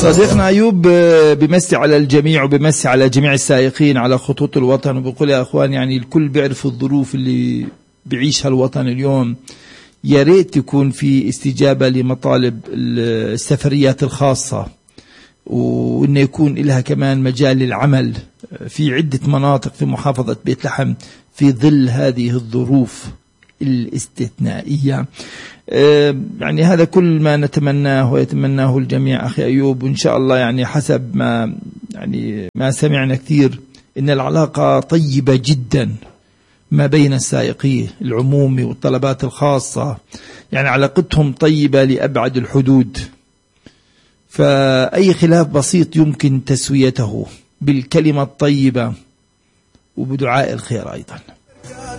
صديقنا أيوب بمسي على الجميع وبمسي على جميع السائقين على خطوط الوطن، وبقول يا أخوان يعني الكل بيعرف الظروف اللي بيعيشها الوطن اليوم. يا ريت يكون في استجابة لمطالب السفريات الخاصة، وإنه يكون لها كمان مجال للعمل في عدة مناطق في محافظة بيت لحم في ظل هذه الظروف الاستثنائية. يعني هذا كل ما نتمناه ويتمناه الجميع أخي أيوب، وإن شاء الله يعني حسب ما سمعنا كثير إن العلاقة طيبة جدا ما بين السائقين العمومي والطلبات الخاصة، يعني علاقتهم طيبة لأبعد الحدود. فأي خلاف بسيط يمكن تسويته بالكلمة الطيبة وبدعاء الخير أيضا.